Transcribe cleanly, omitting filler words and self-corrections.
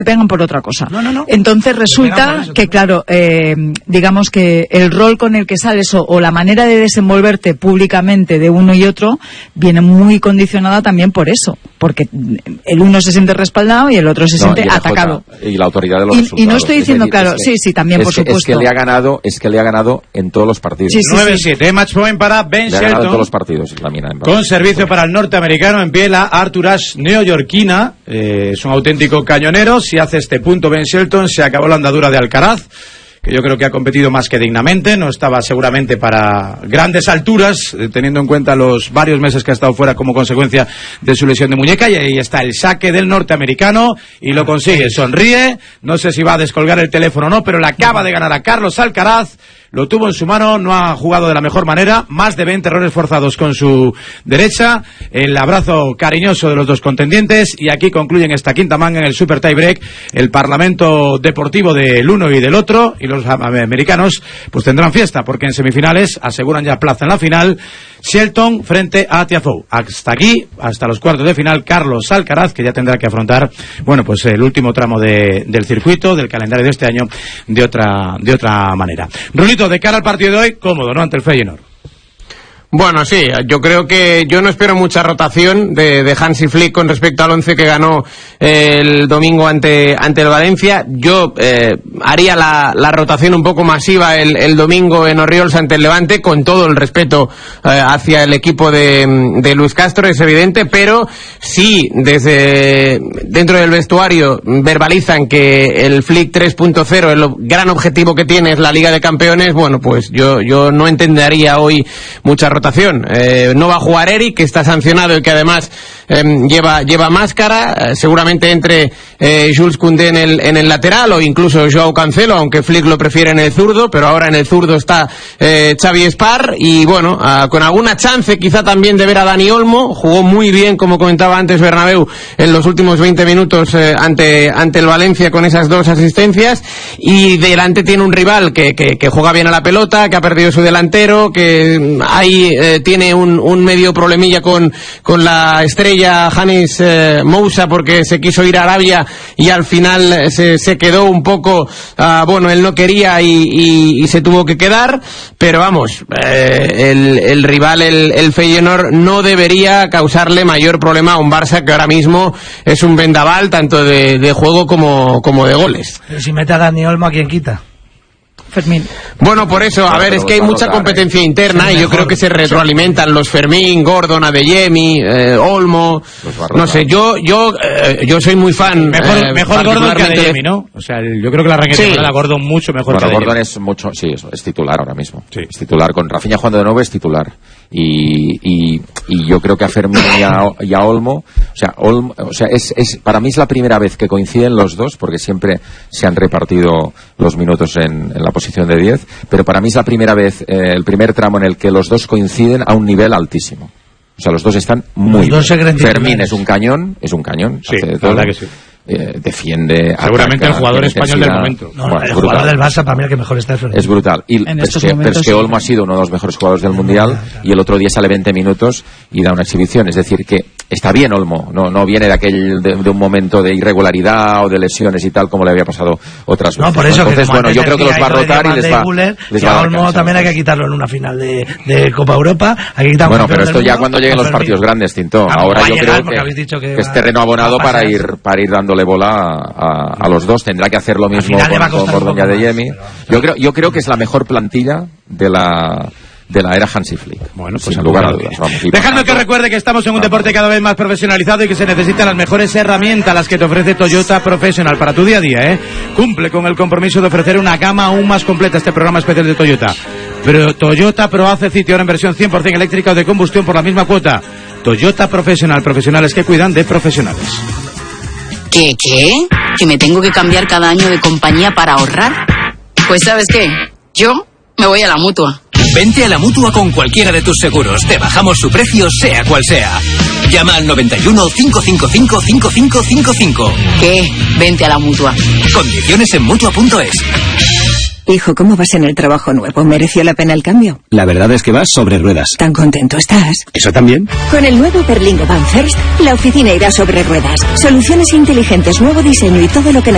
pegan por otra cosa. No. Entonces resulta que, claro, digamos que el rol con el que sales o la manera de desenvolverte públicamente de uno y otro viene muy condicionada también por eso, porque el uno se siente respaldado y el otro se siente atacado. Y la autoridad de los resultados. Y no estoy diciendo, claro, sí, también, por supuesto. Es que le ha ganado en todos los partidos. 9-7, match point para Ben Shelton. Le ha ganado en todos los partidos. Con servicio para el norteamericano, en pie la Arthur Ashe neoyorquina. Es un auténtico cañonero. Si hace este punto Ben Shelton, se acabó la andadura de Alcaraz, que yo creo que ha competido más que dignamente. No estaba seguramente para grandes alturas, teniendo en cuenta los varios meses que ha estado fuera como consecuencia de su lesión de muñeca. Y ahí está el saque del norteamericano y lo consigue. Sonríe, no sé si va a descolgar el teléfono o no, pero le acaba de ganar a Carlos Alcaraz. Lo tuvo en su mano, no ha jugado de la mejor manera, más de 20 errores forzados con su derecha, el abrazo cariñoso de los dos contendientes, y aquí concluyen esta quinta manga en el Super Tiebreak, el parlamento deportivo del uno y del otro, y los americanos pues tendrán fiesta, porque en semifinales aseguran ya plaza en la final, Shelton frente a Tiafoe. Hasta aquí, hasta los cuartos de final, Carlos Alcaraz, que ya tendrá que afrontar, bueno, pues el último tramo del circuito, del calendario de este año, de otra manera. Rulito, de cara al partido de hoy, cómodo, ¿no?, ante el Feyenoord. Bueno, sí, yo creo que yo no espero mucha rotación de Hansi Flick con respecto al 11 que ganó el domingo ante el Valencia. Yo haría la rotación un poco masiva el domingo en Orriols ante el Levante, con todo el respeto hacia el equipo de Luis Castro, es evidente, pero si desde dentro del vestuario verbalizan que el Flick 3.0, el gran objetivo que tiene es la Liga de Campeones, bueno, pues yo no entendería hoy mucha rotación. No va a jugar Eric, que está sancionado y que además lleva máscara. Seguramente entre Jules Koundé en el lateral, o incluso Joao Cancelo, aunque Flick lo prefiere en el zurdo, pero ahora en el zurdo está Xavi Espar, y bueno, con alguna chance quizá también de ver a Dani Olmo. Jugó muy bien, como comentaba antes Bernabéu, en los últimos 20 minutos ante el Valencia, con esas 2 asistencias, y delante tiene un rival que juega bien a la pelota, que ha perdido su delantero, que hay tiene un medio problemilla con la estrella Hannes Moussa, porque se quiso ir a Arabia y al final se quedó un poco, bueno, él no quería y se tuvo que quedar, pero vamos, el rival, el Feyenoord, no debería causarle mayor problema a un Barça que ahora mismo es un vendaval tanto de juego como de goles. Pero si mete a Dani Olmo, ¿a quién quita? Fermín. Bueno, por eso, a ver, es que hay mucha competencia interna, y yo creo que se retroalimentan los Fermín, Gordon, Adeyemi, Olmo, no sé, yo soy muy fan. Mejor Gordon que Adeyemi, ¿no? O sea, yo creo que la raqueta de Gordon mucho mejor que Adeyemi. Gordon es mucho, sí, es titular ahora mismo. Sí. Es titular, con Rafinha jugando de nuevo es titular. Y yo creo que a Fermín y a Olmo, para mí es la primera vez que coinciden los dos, porque siempre se han repartido los minutos en la posición de 10, pero para mí es la primera vez, el primer tramo en el que los dos coinciden a un nivel altísimo. O sea, los dos están muy bien. Fermín es un cañón, sí, la verdad que sí. Defiende, seguramente ataca, el jugador español del momento. El jugador del Barça, para mí, el que mejor está es brutal. Y pero es que Olmo ha sido uno de los mejores jugadores del Mundial, y el otro día sale 20 minutos y da una exhibición. Es decir, que está bien Olmo, no viene de un momento de irregularidad o de lesiones y tal, como le había pasado otras veces. No, por eso. Entonces, bueno, yo creo que los va a rotar y les va a Olmo también hay que quitarlo en una final de Copa Europa. Hay que quitarlo. Bueno, pero esto ya cuando lleguen los partidos grandes, Tinto. Ahora yo creo que es terreno abonado para ir dándole bola a los dos. Tendrá que hacer lo mismo con Gordon y Adeyemi. Yo creo que es la mejor plantilla de la era Hansi Flick. Bueno, pues sin lugar a dudas. Dejadme que recuerde que estamos en un deporte cada vez más profesionalizado y que se necesitan las mejores herramientas, las que te ofrece Toyota Professional para tu día a día, ¿eh? Cumple con el compromiso de ofrecer una gama aún más completa este programa especial de Toyota. Pero Toyota Pro hace sitio ahora en versión 100% eléctrica o de combustión por la misma cuota. Toyota Professional, profesionales que cuidan de profesionales. ¿Qué? ¿Que me tengo que cambiar cada año de compañía para ahorrar? Pues ¿sabes qué? Yo me voy a la Mutua. Vente a la Mutua con cualquiera de tus seguros. Te bajamos su precio, sea cual sea. Llama al 91 555 5555. ¿Qué? Vente a la Mutua. Condiciones en Mutua.es. Hijo, ¿cómo vas en el trabajo nuevo? ¿Mereció la pena el cambio? La verdad es que vas sobre ruedas. ¿Tan contento estás? ¿Eso también? Con el nuevo Berlingo Van First, la oficina irá sobre ruedas. Soluciones inteligentes, nuevo diseño y todo lo que necesitas.